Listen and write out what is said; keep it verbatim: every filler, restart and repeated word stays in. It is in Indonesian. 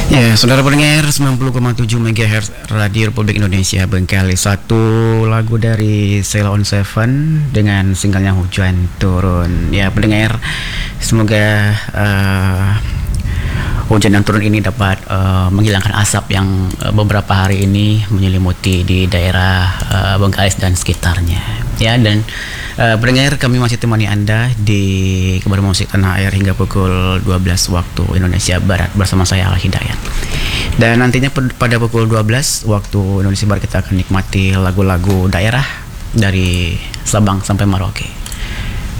Ya, saudara pendengar sembilan puluh koma tujuh megahertz Radio Republik Indonesia Bengkali. Satu lagu dari Sheila on Seven dengan singlenya Hujan Turun. Ya, pendengar, semoga uh, hujan yang turun ini dapat uh, menghilangkan asap yang uh, beberapa hari ini menyelimuti di daerah uh, Bengkalis dan sekitarnya. Ya, dan uh, pendengar, kami masih temani Anda di Kabar Musik Tanah Air hingga pukul dua belas waktu Indonesia Barat bersama saya Al Hidayat. Dan nantinya pada pukul dua belas waktu Indonesia Barat kita akan nikmati lagu-lagu daerah dari Sabang sampai Merauke.